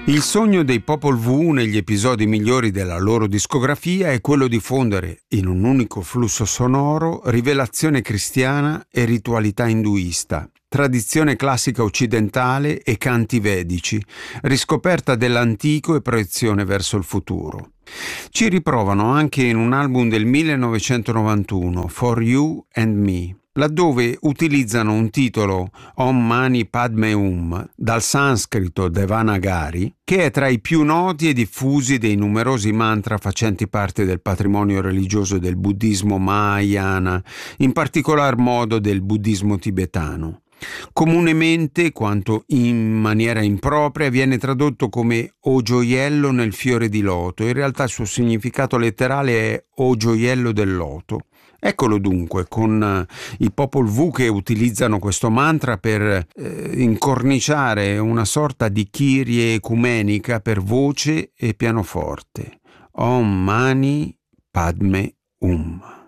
Il sogno dei Popol Vuh negli episodi migliori della loro discografia è quello di fondere in un unico flusso sonoro rivelazione cristiana e ritualità induista, tradizione classica occidentale e canti vedici, riscoperta dell'antico e proiezione verso il futuro. Ci riprovano anche in un album del 1991, For You and Me, laddove utilizzano un titolo Om Mani Padme Hum dal sanscrito Devanagari, che è tra i più noti e diffusi dei numerosi mantra facenti parte del patrimonio religioso del buddismo mahayana, in particolar modo del buddismo tibetano. Comunemente, quanto in maniera impropria, viene tradotto come o gioiello nel fiore di loto. In realtà il suo significato letterale è o gioiello del loto. Eccolo dunque, con i Popol Vuh che utilizzano questo mantra per incorniciare una sorta di Kyrie ecumenica per voce e pianoforte. Om Mani Padme Hum.